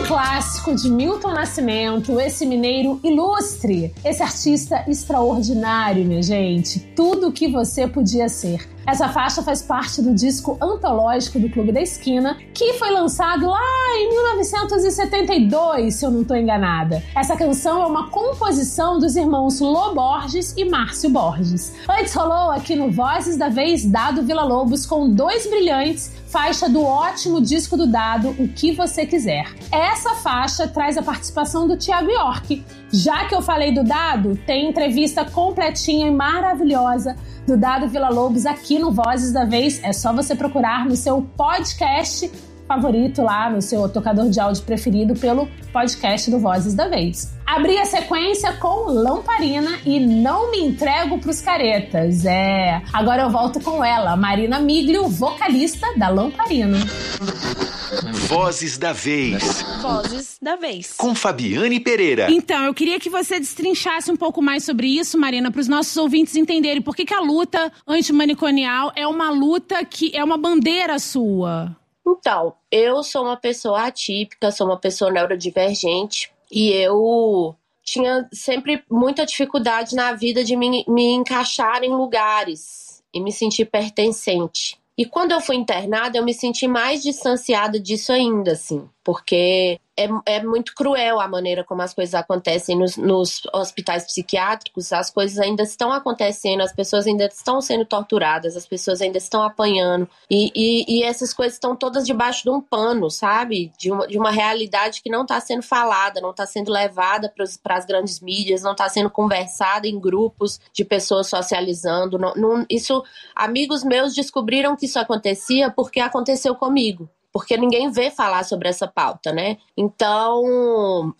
clássico de Milton Nascimento, esse mineiro ilustre, esse artista extraordinário, minha gente. Tudo o que você podia ser. Essa faixa faz parte do disco antológico do Clube da Esquina, que foi lançado lá em 1972, se eu não estou enganada. Essa canção é uma composição dos irmãos Lô Borges e Márcio Borges. Antes rolou aqui no Vozes da Vez Dado Villa-Lobos com Dois Brilhantes, faixa do ótimo disco do Dado, O Que Você Quiser. Essa faixa traz a participação do Thiago York. Já que eu falei do Dado, tem entrevista completinha e maravilhosa do Dado Villa-Lobos aqui no Vozes da Vez. É só você procurar no seu podcast favorito lá, no seu tocador de áudio preferido, pelo podcast do Vozes da Vez. Abri a sequência com Lamparina e Não Me Entrego Pros Caretas. Agora eu volto com ela, Marina Miglio, vocalista da Lamparina. Vozes da Vez. Vozes da Vez. Com Fabiane Pereira. Então, eu queria que você destrinchasse um pouco mais sobre isso, Marina, para os nossos ouvintes entenderem por que a luta antimanicomial é uma luta que é uma bandeira sua. Então, eu sou uma pessoa atípica, sou uma pessoa neurodivergente e eu tinha sempre muita dificuldade na vida de me encaixar em lugares e me sentir pertencente. E quando eu fui internada, eu me senti mais distanciada disso ainda, assim, porque é muito cruel a maneira como as coisas acontecem nos hospitais psiquiátricos. As coisas ainda estão acontecendo, as pessoas ainda estão sendo torturadas, as pessoas ainda estão apanhando. E essas coisas estão todas debaixo de um pano, sabe? De uma realidade que não está sendo falada, não está sendo levada para as grandes mídias, não está sendo conversada em grupos de pessoas socializando. Isso, amigos meus descobriram que isso acontecia porque aconteceu comigo. Porque ninguém vê falar sobre essa pauta, né? Então,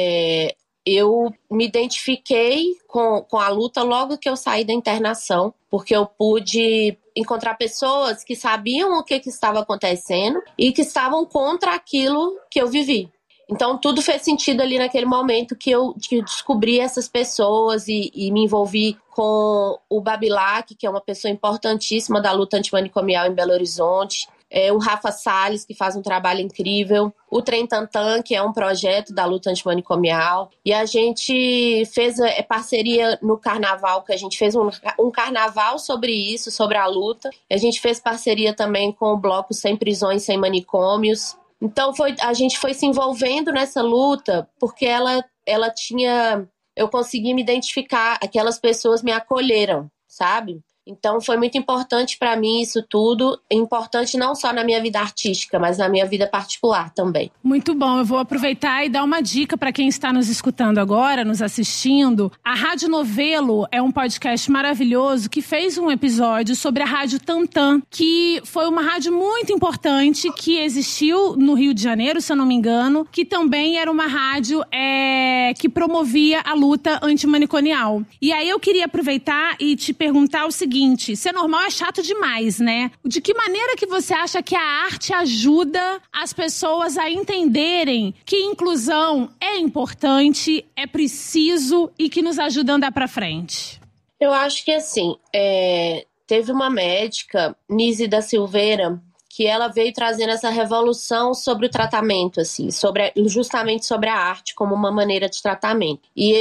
eu me identifiquei com a luta logo que eu saí da internação, porque eu pude encontrar pessoas que sabiam o que estava acontecendo e que estavam contra aquilo que eu vivi. Então, tudo fez sentido ali naquele momento que eu descobri essas pessoas e me envolvi com o Babilac, que é uma pessoa importantíssima da luta antimanicomial em Belo Horizonte. O Rafa Salles, que faz um trabalho incrível, o Trem Tantan, que é um projeto da luta antimanicomial, e a gente fez parceria no carnaval, que a gente fez um carnaval sobre isso, sobre a luta, a gente fez parceria também com o bloco Sem Prisões, Sem Manicômios. Então a gente foi se envolvendo nessa luta, porque ela tinha... Eu consegui me identificar, aquelas pessoas me acolheram, sabe? Então foi muito importante para mim isso tudo, importante não só na minha vida artística, mas na minha vida particular também. Muito bom, eu vou aproveitar e dar uma dica para quem está nos escutando agora, nos assistindo. A Rádio Novelo é um podcast maravilhoso que fez um episódio sobre a Rádio Tantan, que foi uma rádio muito importante que existiu no Rio de Janeiro, se eu não me engano, que também era uma rádio que promovia a luta antimanicomial. E aí eu queria aproveitar e te perguntar o seguinte: ser normal é chato demais, né? De que maneira que você acha que a arte ajuda as pessoas a entenderem que inclusão é importante, é preciso e que nos ajuda a andar pra frente? Eu acho que assim, teve uma médica, Nise da Silveira, que ela veio trazendo essa revolução sobre o tratamento, assim, justamente sobre a arte como uma maneira de tratamento. E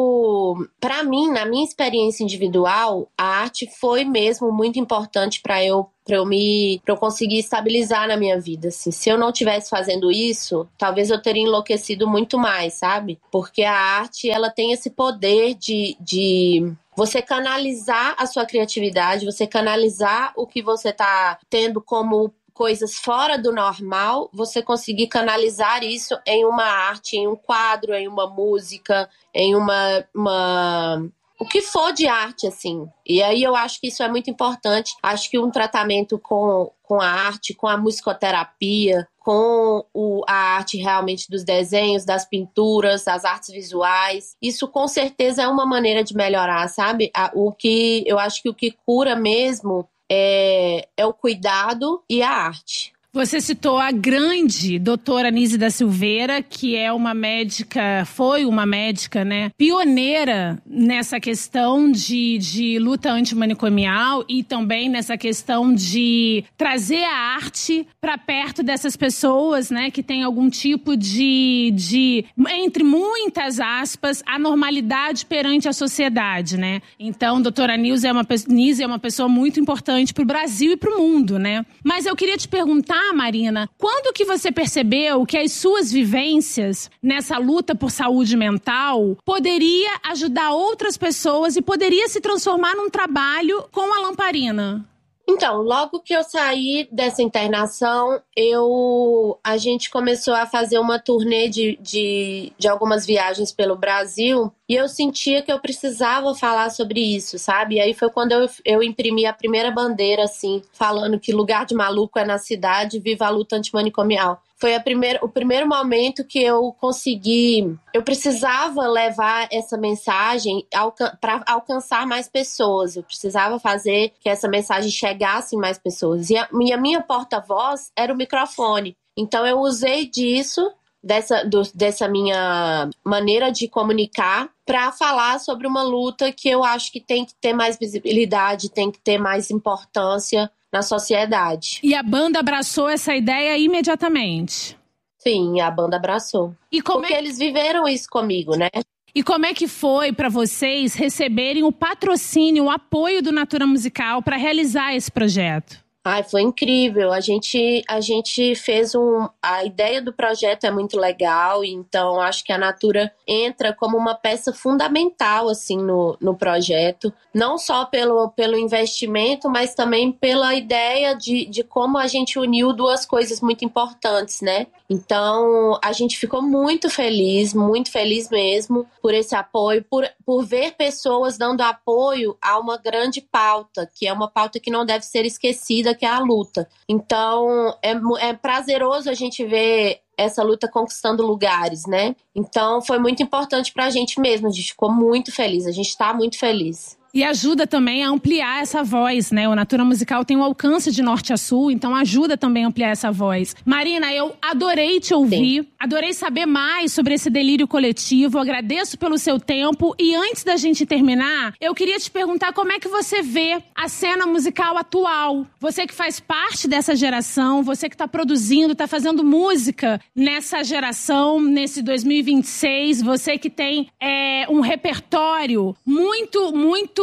para mim, na minha experiência individual, a arte foi mesmo muito importante para eu conseguir estabilizar na minha vida, assim. Se eu não estivesse fazendo isso, talvez eu teria enlouquecido muito mais, sabe? Porque a arte, ela tem esse poder de você canalizar a sua criatividade, você canalizar o que você tá tendo como coisas fora do normal, você conseguir canalizar isso em uma arte, em um quadro, em uma música, em o que for de arte, assim. E aí eu acho que isso é muito importante. Acho que um tratamento com a arte, com a musicoterapia, com a arte realmente dos desenhos, das pinturas, das artes visuais, isso com certeza é uma maneira de melhorar, sabe? Eu acho que o que cura mesmo é o cuidado e a arte. Você citou a grande doutora Anísia da Silveira, que é foi uma médica, né, pioneira nessa questão de luta antimanicomial e também nessa questão de trazer a arte para perto dessas pessoas, né, que tem algum tipo de entre muitas aspas, anormalidade perante a sociedade, né? Então, doutora Anísia é uma pessoa muito importante para o Brasil e para o mundo, né? Mas eu queria te perguntar, Marina, quando que você percebeu que as suas vivências nessa luta por saúde mental poderia ajudar outras pessoas e poderia se transformar num trabalho com a Lamparina? Então, logo que eu saí dessa internação, a gente começou a fazer uma turnê de algumas viagens pelo Brasil e eu sentia que eu precisava falar sobre isso, sabe? E aí foi quando eu imprimi a primeira bandeira, assim, falando que lugar de maluco é na cidade, viva a luta antimanicomial. Foi o primeiro momento que eu consegui... Eu precisava levar essa mensagem para alcançar mais pessoas. Eu precisava fazer que essa mensagem chegasse em mais pessoas. E a minha porta-voz era o microfone. Então eu usei disso, dessa minha maneira de comunicar, para falar sobre uma luta que eu acho que tem que ter mais visibilidade, tem que ter mais importância na sociedade. E a banda abraçou essa ideia imediatamente? Sim, a banda abraçou. Porque eles viveram isso comigo, né? E como é que foi para vocês receberem o patrocínio, o apoio do Natura Musical para realizar esse projeto? Ai, foi incrível. A gente fez a ideia do projeto é muito legal, então acho que a Natura entra como uma peça fundamental, assim, no projeto. Não só pelo investimento, mas também pela ideia de como a gente uniu duas coisas muito importantes, né? Então, a gente ficou muito feliz mesmo por esse apoio, por ver pessoas dando apoio a uma grande pauta, que é uma pauta que não deve ser esquecida, que é a luta. Então, é prazeroso a gente ver essa luta conquistando lugares, né? Então, foi muito importante pra gente mesmo. A gente ficou muito feliz, a gente tá muito feliz. E ajuda também a ampliar essa voz, né? O Natura Musical tem um alcance de norte a sul, então ajuda também a ampliar essa voz. Marina, eu adorei te ouvir, adorei saber mais sobre esse delírio coletivo, agradeço pelo seu tempo. E antes da gente terminar, eu queria te perguntar como é que você vê a cena musical atual. Você que faz parte dessa geração, você que está produzindo, está fazendo música nessa geração, nesse 2026, você que tem um repertório muito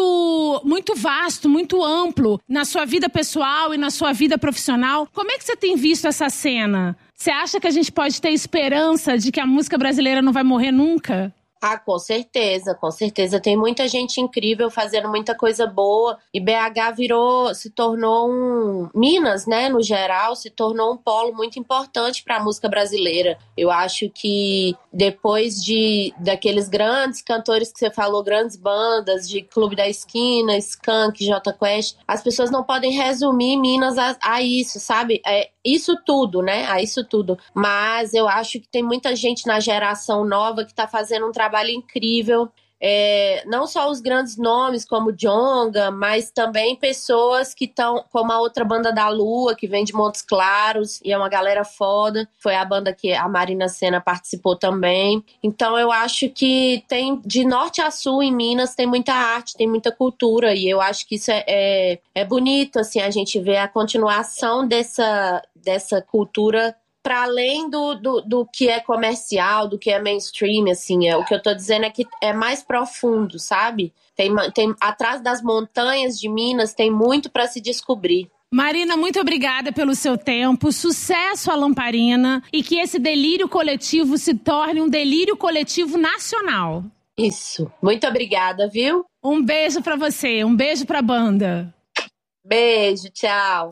vasto, muito amplo na sua vida pessoal e na sua vida profissional. Como é que você tem visto essa cena? Você acha que a gente pode ter esperança de que a música brasileira não vai morrer nunca? Ah, com certeza, com certeza. Tem muita gente incrível fazendo muita coisa boa. E BH se tornou Minas, né, no geral, se tornou um polo muito importante para a música brasileira. Eu acho que depois daqueles grandes cantores que você falou, grandes bandas de Clube da Esquina, Skank, Jota Quest, as pessoas não podem resumir Minas a isso, sabe? Isso tudo, né? A isso tudo. Mas eu acho que tem muita gente na geração nova que tá fazendo um trabalho incrível. Não só os grandes nomes como Djonga, mas também pessoas que estão, como a outra banda da Lua, que vem de Montes Claros, e é uma galera foda. Foi a banda que a Marina Sena participou também. Então eu acho que tem, de norte a sul em Minas, tem muita arte, tem muita cultura, e eu acho que isso é bonito, assim, a gente vê a continuação dessa cultura para além do que é comercial, do que é mainstream, assim, o que eu tô dizendo é que é mais profundo, sabe? Tem atrás das montanhas de Minas tem muito para se descobrir. Marina, muito obrigada pelo seu tempo, sucesso à Lamparina e que esse delírio coletivo se torne um delírio coletivo nacional. Isso, muito obrigada, viu? Um beijo pra você, um beijo pra banda. Beijo, tchau.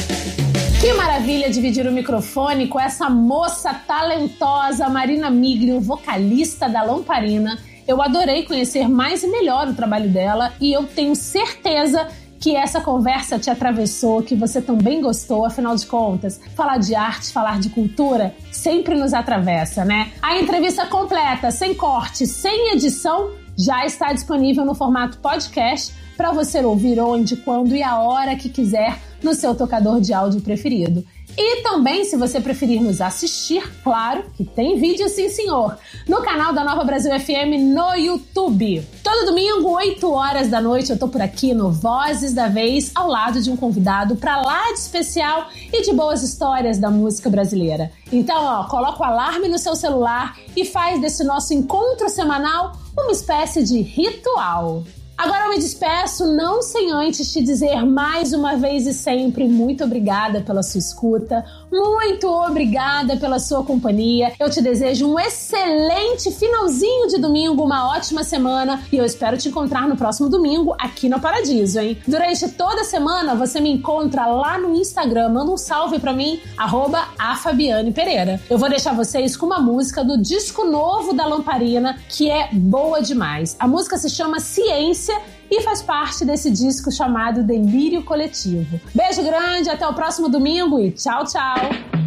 Que maravilha dividir o microfone com essa moça talentosa, Marina Miglio, vocalista da Lamparina. Eu adorei conhecer mais e melhor o trabalho dela e eu tenho certeza que essa conversa te atravessou, que você também gostou. Afinal de contas, falar de arte, falar de cultura sempre nos atravessa, né? A entrevista completa, sem corte, sem edição, já está disponível no formato podcast para você ouvir onde, quando e a hora que quiser no seu tocador de áudio preferido. E também, se você preferir nos assistir, claro que tem vídeo sim, senhor, no canal da Nova Brasil FM no YouTube. Todo domingo, 8 horas da noite, eu tô por aqui no Vozes da Vez, ao lado de um convidado pra lá de especial e de boas histórias da música brasileira. Então, ó, coloca o alarme no seu celular e faz desse nosso encontro semanal uma espécie de ritual. Agora eu me despeço, não sem antes te dizer mais uma vez e sempre muito obrigada pela sua escuta, muito obrigada pela sua companhia. Eu te desejo um excelente finalzinho de domingo, uma ótima semana e eu espero te encontrar no próximo domingo aqui no Paradiso, hein? Durante toda a semana você me encontra lá no Instagram, manda um salve pra mim, @afabianepereira. Eu vou deixar vocês com uma música do disco novo da Lamparina, que é boa demais. A música se chama Ciência e faz parte desse disco chamado Delírio Coletivo. Beijo grande, até o próximo domingo e tchau, tchau!